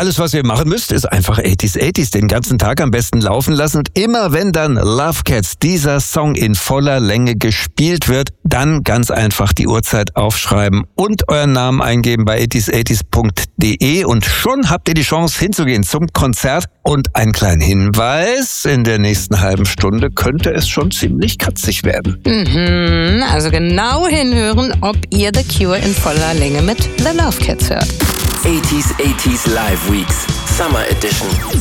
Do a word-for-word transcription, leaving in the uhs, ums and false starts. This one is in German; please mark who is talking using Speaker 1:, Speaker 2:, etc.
Speaker 1: alles, was ihr machen müsst, ist einfach achtziger achtziger den ganzen Tag am besten laufen lassen. Und immer wenn dann Love Cats, dieser Song in voller Länge gespielt wird, dann ganz einfach die Uhrzeit aufschreiben und euren Namen eingeben bei achtziger achtziger punkt de und schon habt ihr die Chance hinzugehen zum Konzert. Und einen kleinen Hinweis, in der nächsten halben Stunde könnte es schon ziemlich katzig werden.
Speaker 2: Mhm, also genau hinhören, ob ihr The Cure in voller Länge mit The Love Cats hört.
Speaker 3: achtziger achtziger Live Weeks Summer Edition.